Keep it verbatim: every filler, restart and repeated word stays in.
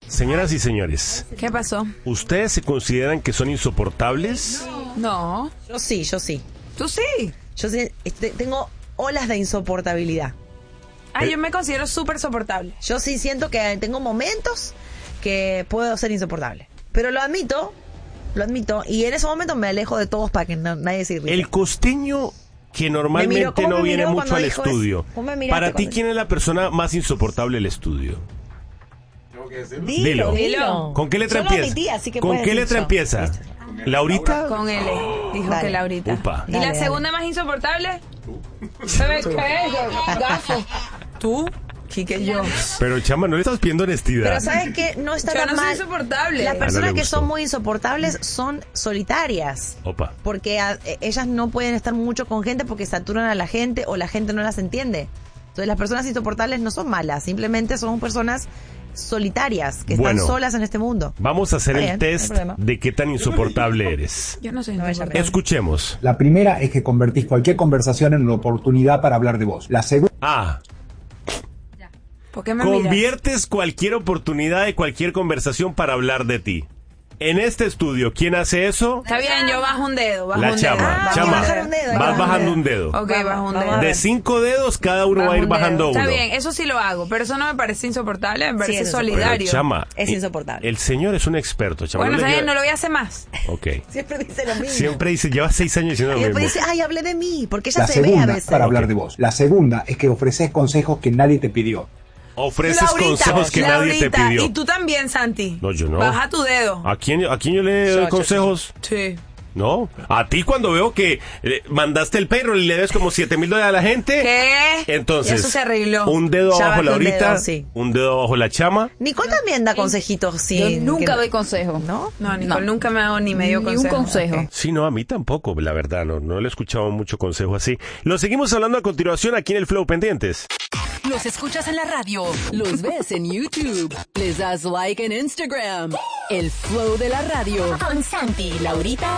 Señoras y señores, ¿Qué pasó? ¿ustedes se consideran que son insoportables? No. Yo sí, yo sí. ¿Tú sí? Yo sí, este, tengo olas de insoportabilidad. Ah, yo me considero súper soportable. Yo sí siento que tengo momentos que puedo ser insoportable. Pero lo admito, lo admito, y en ese momento me alejo de todos para que no- nadie se irrite. El costeño que Me normalmente miró, ¿cómo no me viene miró mucho cuando al dijo estudio. eso? ¿Cómo me miraste Para ti, cuando- ¿quién es la persona más insoportable del estudio? Dilo, Dilo. dilo. ¿Con qué letra Solo a empieza? mi tía, así que ¿Con puedes qué decir letra yo. empieza? Listo. ¿Laurita? Con L. Dijo Dale. que Laurita. Upa. ¿Y Dale, la dale. segunda más insoportable? ¿Sabes qué es eso? Gafo. ¿Tú? Quique, yo. Pero, chama, no le estás pidiendo honestidad. Pero ¿sabes qué? No está Yo tan no soy mal. insoportable. Las Ah, no personas le que gustó. son muy insoportables son solitarias. Opa. Porque a- eh, ellas no pueden estar mucho con gente porque saturan a la gente o la gente no las entiende. Entonces las personas insoportables no son malas, simplemente son personas solitarias que Bueno. están solas en este mundo. Vamos a hacer Está el bien, no hay test problema. de qué tan insoportable eres. Yo no soy No, ella insoportable. Escuchemos. La primera es que convertís cualquier conversación en una oportunidad para hablar de vos. La segunda A. ¿Por qué me miras? Conviertes cualquier oportunidad de cualquier conversación para hablar de ti. En este estudio, ¿quién hace eso? Está bien, yo bajo un dedo. Bajo La un chama. dedo. Ah, Chama, bajar un dedo, vas bajar un bajando dedo. un dedo. Ok, Vamos, bajo un vamos dedo. a ver. De cinco dedos, cada uno Bajo va a ir un dedo. bajando uno. Está bien, eso sí lo hago, pero eso no me parece insoportable, me parece es Pero, solidario. chama, Es y- insoportable. El señor es un experto, chama. Bueno, no le está bien, diga- no lo voy a hacer más. Ok. Siempre dice lo mismo. Siempre dice, lleva seis años diciendo Y lo después mismo. dice, ay, hablé de mí, porque ella la se ve a segunda veces. para hablar Ok. de vos. La segunda es que ofreces consejos que nadie te pidió. Ofreces Laurita, consejos que nadie te Laurita, pidió. y tú también, Santi. No, yo no. Baja tu dedo. ¿A quién, ¿A quién yo le Yo, doy yo, consejos? Sí. No. A ti cuando veo que eh, mandaste el perro y le des como siete mil dólares a la gente. ¿Qué? Entonces, Y eso se arregló. un dedo Ya abajo bajó la un dedo, ahorita, sí. un dedo abajo la chama. Nicole también da consejitos, sí. Yo nunca que- doy consejo. ¿No? No, Nicole, No. nunca me hago ni medio Ni un consejo. consejo. Ok. Sí, no, a mí tampoco, la verdad, no, no le he escuchado mucho consejo así. Lo seguimos hablando a continuación aquí en el Flow Pendientes. Los escuchas en la radio, los ves en YouTube, les das like en Instagram. El Flow de la radio. Con Santi y Laurita